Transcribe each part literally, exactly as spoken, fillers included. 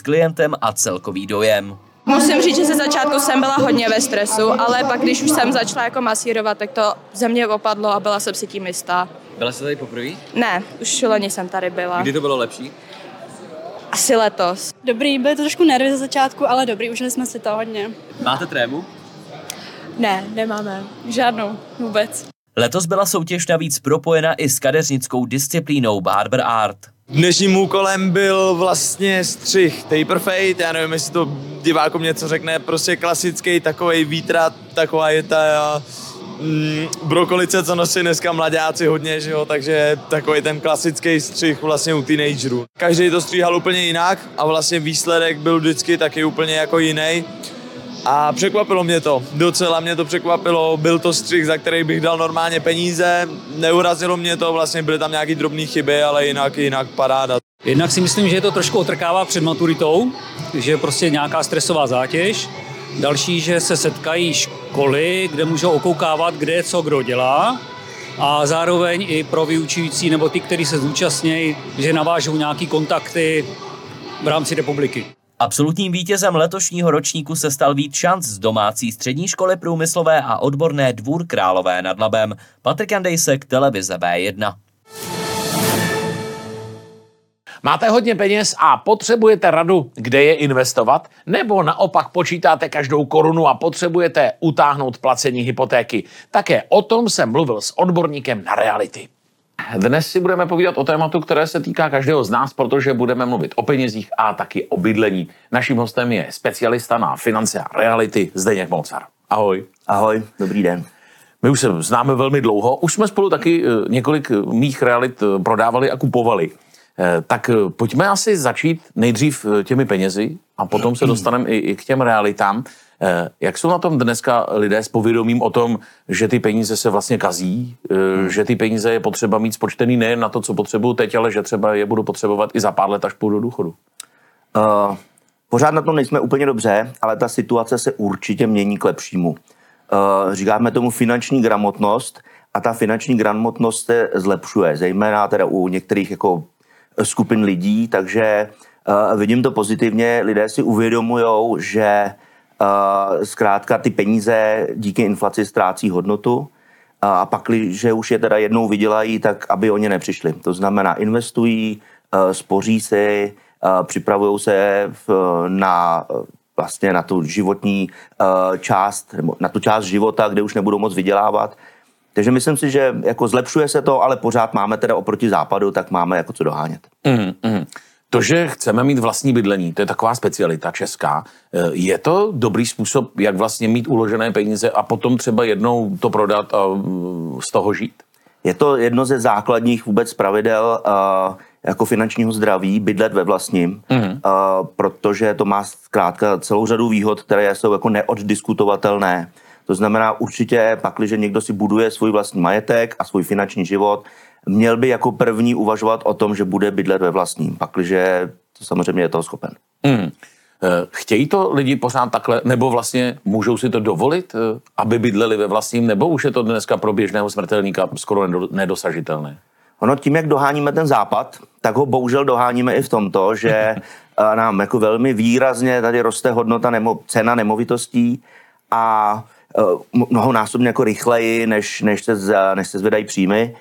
klientem a celkový dojem. Musím říct, že ze začátku jsem byla hodně ve stresu, ale pak, když už jsem začala jako masírovat, tak to ze mě opadlo a byla jsem si tím jistá. Byla jsi tady poprvé? Ne, už loni jsem tady byla. Kdy to bylo lepší? Asi letos. Dobrý, byly to trošku nervy ze začátku, ale dobrý, užili jsme si to hodně. Máte trému? Ne, nemáme. Žádnou vůbec. Letos byla soutěž navíc propojena i s kadeřnickou disciplínou Barber Art. Dnešním úkolem byl vlastně střih taper fade, já nevím, jestli to divákům něco řekne, prostě klasický takovej výtrat, taková je ta mm, brokolice, co nosí dneska mladáci hodně, že jo, takže takový ten klasický střih vlastně u teenagerů. Každý to stříhal úplně jinak a vlastně výsledek byl vždycky taky úplně jako jiný. A překvapilo mě to, docela mě to překvapilo, byl to střih, za který bych dal normálně peníze, neurazilo mě to, vlastně byly tam nějaký drobné chyby, ale jinak, jinak paráda. Jednak si myslím, že je to trošku otrkává před maturitou, že je prostě nějaká stresová zátěž. Další, že se setkají školy, kde můžou okoukávat, kde co kdo dělá. A zároveň i pro vyučující nebo ty, kteří se zúčastnějí, že navážou nějaký kontakty v rámci republiky. Absolutním vítězem letošního ročníku se stal Vít Šanc z domácí střední školy průmyslové a odborné Dvůr Králové nad Labem. Patrik Andejsek, televize B jedna. Máte hodně peněz a potřebujete radu, kde je investovat? Nebo naopak počítáte každou korunu a potřebujete utáhnout placení hypotéky? Také o tom jsem mluvil s odborníkem na reality. Dnes si budeme povídat o tématu, které se týká každého z nás, protože budeme mluvit o penězích a taky o bydlení. Naším hostem je specialista na finance a reality Zdeněk Molcar. Ahoj. Ahoj, dobrý den. My už se známe velmi dlouho, už jsme spolu taky několik mých realit prodávali a kupovali. Tak pojďme asi začít nejdřív těmi penězi a potom se dostaneme i k těm realitám. Jak jsou na tom dneska lidé s povědomím o tom, že ty peníze se vlastně kazí, hmm. že ty peníze je potřeba mít spočtený nejen na to, co potřebuju teď, ale že třeba je budu potřebovat i za pár let, až půjdu do důchodu? Uh, pořád na tom nejsme úplně dobře, ale ta situace se určitě mění k lepšímu. Uh, říkáme tomu finanční gramotnost a ta finanční gramotnost se zlepšuje, zejména teda u některých jako skupin lidí, takže uh, vidím to pozitivně, lidé si uvědomujou, že Uh, zkrátka ty peníze díky inflaci ztrácí hodnotu uh, a pak, že už je teda jednou vydělají, tak aby o ně nepřišli. To znamená, investují, uh, spoří si, uh, připravují se v, na, vlastně na tu životní uh, část, nebo na tu část života, kde už nebudou moc vydělávat. Takže myslím si, že jako zlepšuje se to, ale pořád máme teda oproti západu, tak máme jako co dohánět. Mm, mm. To, že chceme mít vlastní bydlení, to je taková specialita česká. Je to dobrý způsob, jak vlastně mít uložené peníze a potom třeba jednou to prodat a z toho žít? Je to jedno ze základních vůbec pravidel uh, jako finančního zdraví, bydlet ve vlastním, mm. uh, protože to má zkrátka celou řadu výhod, které jsou jako neoddiskutovatelné. To znamená určitě, pakliže někdo si buduje svůj vlastní majetek a svůj finanční život, měl by jako první uvažovat o tom, že bude bydlet ve vlastním, pakliže to samozřejmě je toho schopen. Hmm. Chtějí to lidi pořád takhle, nebo vlastně můžou si to dovolit, aby bydleli ve vlastním, nebo už je to dneska pro běžného smrtelníka skoro nedosažitelné? Ono tím, jak doháníme ten západ, tak ho bohužel doháníme i v tomto, že nám jako velmi výrazně tady roste hodnota, nemo, cena nemovitostí a mnohonásobně jako rychleji, než, než, se, než se zvedají příjmy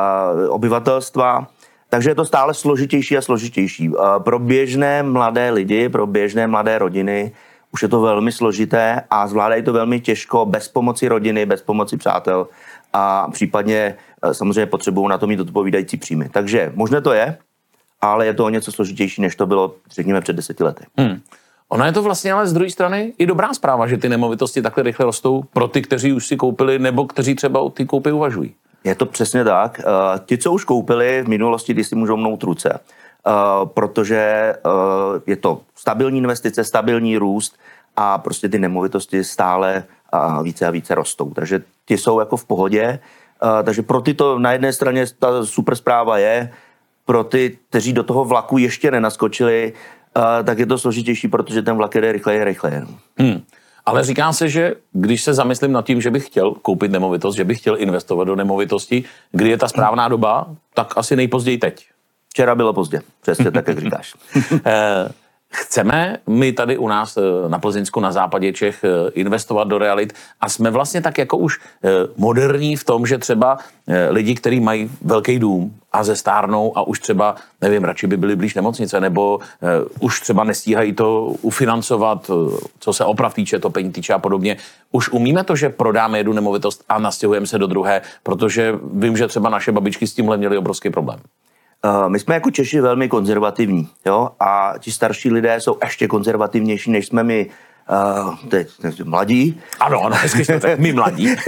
obyvatelstva, takže je to stále složitější a složitější. Pro běžné mladé lidi, pro běžné mladé rodiny už je to velmi složité a zvládají to velmi těžko bez pomoci rodiny, bez pomoci přátel a případně samozřejmě potřebují na to mít odpovídající příjmy. Takže možné to je, ale je to o něco složitější, než to bylo, řekněme, před deseti lety. Hmm. Ono je to vlastně ale z druhé strany i dobrá zpráva, že ty nemovitosti takhle rychle rostou pro ty, kteří už si koupili nebo kteří třeba o ty koupy uvažují. Je to přesně tak. Uh, ti, co už koupili v minulosti, ty si můžou mnout ruce, uh, protože uh, je to stabilní investice, stabilní růst a prostě ty nemovitosti stále uh, více a více rostou. Takže ti jsou jako v pohodě. Uh, takže pro ty to na jedné straně ta super zpráva je, pro ty, kteří do toho vlaku ještě nenaskočili, uh, tak je to složitější, protože ten vlak jde rychleji a rychleji. Hmm. Ale říká se, že když se zamyslím nad tím, že bych chtěl koupit nemovitost, že bych chtěl investovat do nemovitosti, kdy je ta správná doba, tak asi nejpozději teď. Včera bylo pozdě, přesně tak, jak říkáš. Chceme my tady u nás na Plzeňsku, na západě Čech investovat do realit a jsme vlastně tak jako už moderní v tom, že třeba lidi, kteří mají velký dům a zestárnou a už třeba, nevím, radši by byli blíž nemocnice, nebo už třeba nestíhají to ufinancovat, co se oprav týče, topení týče a podobně. Už umíme to, že prodáme jednu nemovitost a nastěhujeme se do druhé, protože vím, že třeba naše babičky s tímhle měly obrovský problém. My jsme jako Češi velmi konzervativní, jo, a ti starší lidé jsou ještě konzervativnější, než jsme my uh, teď, mladí. Ano, ano, hezky jste tak, my mladí. uh,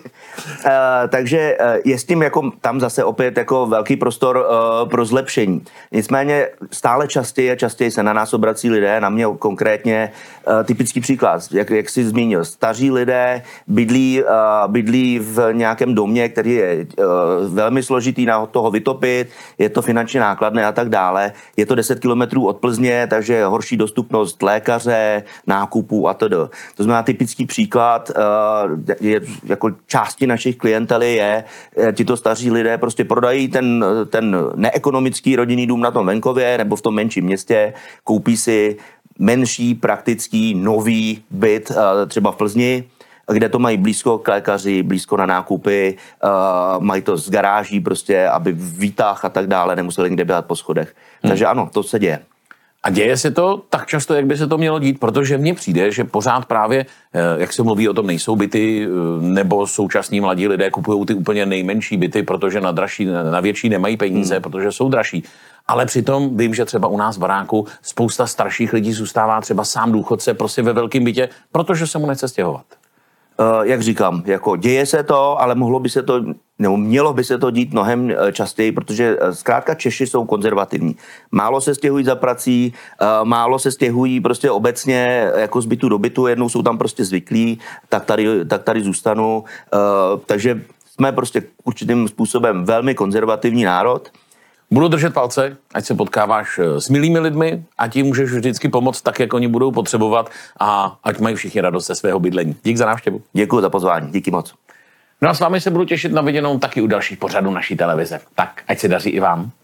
takže uh, je s tím jako tam zase opět jako velký prostor uh, pro zlepšení. Nicméně stále častěji a častěji se na nás obrací lidé, na mě konkrétně uh, typický příklad, jak, jak jsi zmínil, staří lidé bydlí, uh, bydlí v nějakém domě, který je uh, velmi složitý na toho vytopit, je to finančně nákladné a tak dále. Je to deset kilometrů od Plzně, takže je horší dostupnost lékaře, nákupů a td. To znamená typický příklad, uh, je, jako části našich klientely je, tito staří lidé prostě prodají ten, ten neekonomický rodinný dům na tom venkově nebo v tom menším městě, koupí si menší, praktický, nový byt třeba v Plzni, kde to mají blízko k lékaři, blízko na nákupy, mají to z garáží prostě, aby výtah a tak dále, nemuseli nikde běhat po schodech. Hmm. Takže ano, to se děje. A děje se to tak často, jak by se to mělo dít, protože mně přijde, že pořád právě, jak se mluví o tom, nejsou byty, nebo současní mladí lidé kupují ty úplně nejmenší byty, protože na dražší, na větší nemají peníze, hmm. protože jsou dražší. Ale přitom vím, že třeba u nás v baráku spousta starších lidí zůstává třeba sám důchodce prostě ve velkém bytě, protože se mu nechce stěhovat. Uh, jak říkám, jako děje se to, ale mohlo by se to, nebo mělo by se to dít mnohem častěji, protože zkrátka Češi jsou konzervativní. Málo se stěhují za prací, uh, málo se stěhují prostě obecně jako z bytu do bytu, jednou jsou tam prostě zvyklí, tak tady, tak tady zůstanu. Uh, takže jsme prostě určitým způsobem velmi konzervativní národ. Budu držet palce, ať se potkáváš s milými lidmi a tím můžeš vždycky pomoct tak, jak oni budou potřebovat a ať mají všichni radost ze svého bydlení. Dík za návštěvu. Děkuji za pozvání, díky moc. No a s vámi se budu těšit na viděnou taky u dalších pořadů naší televize. Tak, ať se daří i vám.